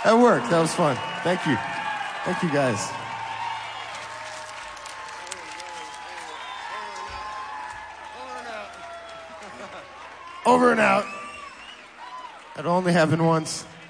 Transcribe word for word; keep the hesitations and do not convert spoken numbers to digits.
That worked. That was fun. Thank you. Thank you, guys. Over and out. It only happened once.